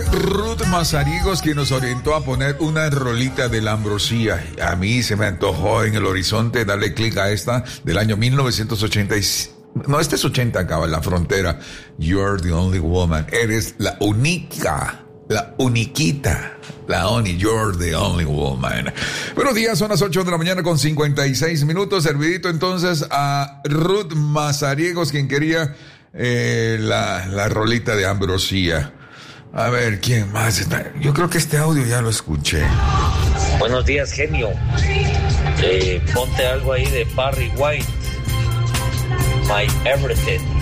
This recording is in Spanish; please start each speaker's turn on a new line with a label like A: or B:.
A: Ruth Mazariegos, quien nos orientó a poner una rolita de la Ambrosía. A mí se me antojó en el horizonte darle clic a esta del año 1986. No, este es 80 acá, La Frontera. You're the only woman. Eres la única, la uniquita. You're the only woman. Buenos días, son las 8 de la mañana con 56 minutos. Servidito entonces a Ruth Mazariegos, quien quería la rolita de Ambrosía. A ver, ¿quién más está? Yo creo que este audio ya lo escuché.
B: Buenos días, genio. Ponte algo ahí de Barry White. My Everything.